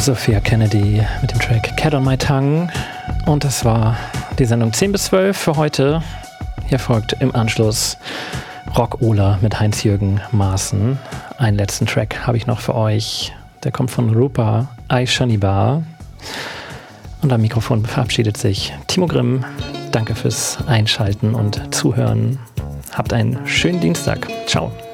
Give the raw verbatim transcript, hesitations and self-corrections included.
Sophia Kennedy mit dem Track Cat on My Tongue. Und das war die Sendung zehn bis zwölf für heute. Hier folgt im Anschluss Rock Ola mit Heinz-Jürgen Maaßen. Einen letzten Track habe ich noch für euch. Der kommt von Rupa Aishanibar. Und am Mikrofon verabschiedet sich Timo Grimm. Danke fürs Einschalten und Zuhören. Habt einen schönen Dienstag. Ciao.